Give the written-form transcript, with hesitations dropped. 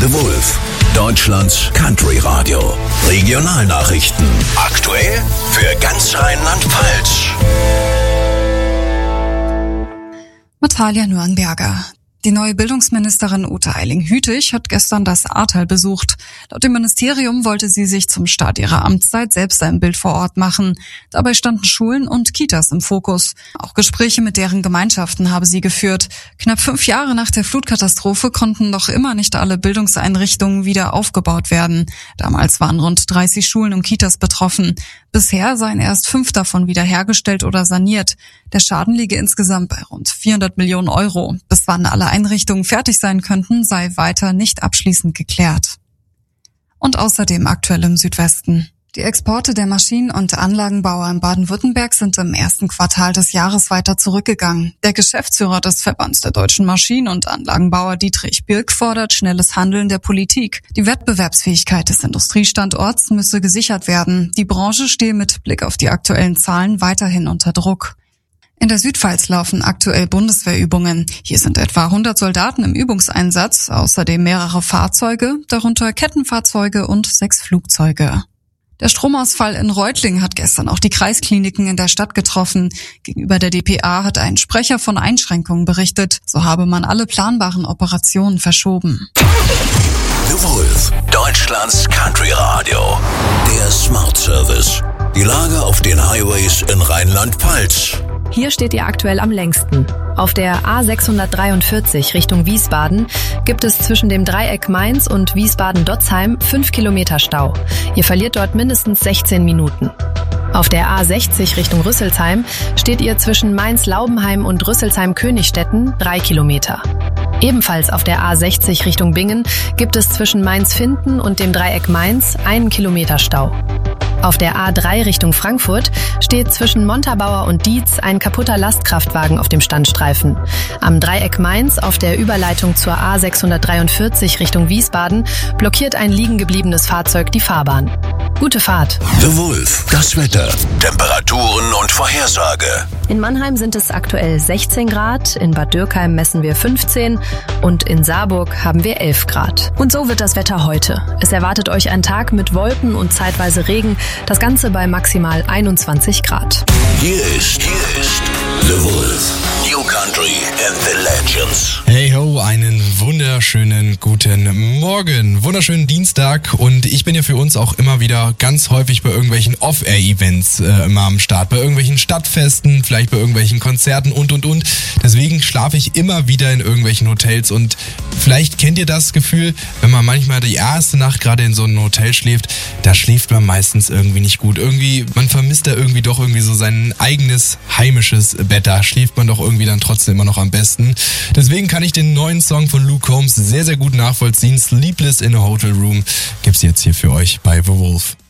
The Wolf, Deutschlands Country-Radio. Regionalnachrichten. Aktuell für ganz Rheinland-Pfalz. Natalia Nürnberger. Die neue Bildungsministerin Ute Eiling-Hütig hat gestern das Ahrtal besucht. Laut dem Ministerium wollte sie sich zum Start ihrer Amtszeit selbst ein Bild vor Ort machen. Dabei standen Schulen und Kitas im Fokus. Auch Gespräche mit deren Gemeinschaften habe sie geführt. Knapp 5 Jahre nach der Flutkatastrophe konnten noch immer nicht alle Bildungseinrichtungen wieder aufgebaut werden. Damals waren rund 30 Schulen und Kitas betroffen. Bisher seien erst 5 davon wiederhergestellt oder saniert. Der Schaden liege insgesamt bei rund 400 Millionen Euro. Bis wann alle Einrichtungen fertig sein könnten, sei weiter nicht abschließend geklärt. Und außerdem aktuell im Südwesten. Die Exporte der Maschinen- und Anlagenbauer in Baden-Württemberg sind im ersten Quartal des Jahres weiter zurückgegangen. Der Geschäftsführer des Verbands der deutschen Maschinen- und Anlagenbauer Dietrich Birk fordert schnelles Handeln der Politik. Die Wettbewerbsfähigkeit des Industriestandorts müsse gesichert werden. Die Branche stehe mit Blick auf die aktuellen Zahlen weiterhin unter Druck. In der Südpfalz laufen aktuell Bundeswehrübungen. Hier sind etwa 100 Soldaten im Übungseinsatz, außerdem mehrere Fahrzeuge, darunter Kettenfahrzeuge und 6 Flugzeuge. Der Stromausfall in Reutlingen hat gestern auch die Kreiskliniken in der Stadt getroffen. Gegenüber der dpa hat ein Sprecher von Einschränkungen berichtet. So habe man alle planbaren Operationen verschoben. The Wolf, Deutschlands Country-Radio. Der Smart Service. Die Lage auf den Highways in Rheinland-Pfalz. Hier steht ihr aktuell am längsten. Auf der A643 Richtung Wiesbaden gibt es zwischen dem Dreieck Mainz und Wiesbaden-Dotzheim 5 Kilometer Stau. Ihr verliert dort mindestens 16 Minuten. Auf der A60 Richtung Rüsselsheim steht ihr zwischen Mainz-Laubenheim und Rüsselsheim-Königstetten 3 Kilometer. Ebenfalls auf der A60 Richtung Bingen gibt es zwischen Mainz-Finden und dem Dreieck Mainz 1 Kilometer Stau. Auf der A3 Richtung Frankfurt steht zwischen Montabaur und Dietz ein kaputter Lastkraftwagen auf dem Standstreifen. Am Dreieck Mainz auf der Überleitung zur A643 Richtung Wiesbaden blockiert ein liegen gebliebenes Fahrzeug die Fahrbahn. Gute Fahrt. The Wolf, das Wetter, Temperaturen und Vorhersage. In Mannheim sind es aktuell 16 Grad, in Bad Dürkheim messen wir 15 und in Saarburg haben wir 11 Grad. Und so wird das Wetter heute. Es erwartet euch ein Tag mit Wolken und zeitweise Regen, das Ganze bei maximal 21 Grad. Hier ist The Wolf, New Country and the Legends. Hey ho, einen wunderschönen guten Morgen, wunderschönen Dienstag und ich bin ja für uns auch immer wieder ganz häufig bei irgendwelchen Off-Air-Events immer am Start, bei irgendwelchen Stadtfesten, vielleicht bei irgendwelchen Konzerten und. Deswegen schlafe ich immer wieder in irgendwelchen Hotels und vielleicht kennt ihr das Gefühl, wenn man manchmal die erste Nacht gerade in so einem Hotel schläft, da schläft man meistens irgendwie nicht gut. Irgendwie, man vermisst da irgendwie doch irgendwie so sein eigenes heimisches Bett, da schläft man doch irgendwie dann trotzdem immer noch am besten. Deswegen kann ich den neuen Song von Luke Combs sehr, sehr gut nachvollziehen. Sleepless in a Hotel Room gibt's jetzt hier für euch bei The Wolf.